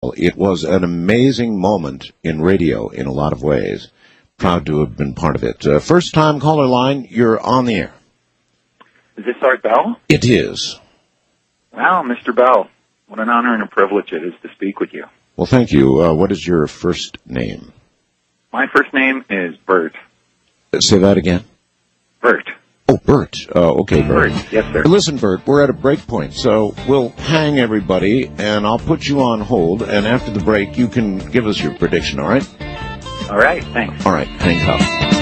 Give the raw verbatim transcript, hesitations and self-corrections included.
It was an amazing moment in radio in a lot of ways. Proud to have been part of it. Uh, first time caller line, you're on the air. Is this Art Bell? It is. Wow, Mister Bell, what an honor and a privilege it is to speak with you. Well, thank you. Uh, what is your first name? My first name is Bert. Uh, say that again. Bert. Oh, Bert. Uh, okay, Bert. Bert. Yes, sir. Listen, Bert, we're at a break point, so we'll hang everybody, and I'll put you on hold, and after the break, you can give us your prediction, all right? All right, thanks. All right, hang tough.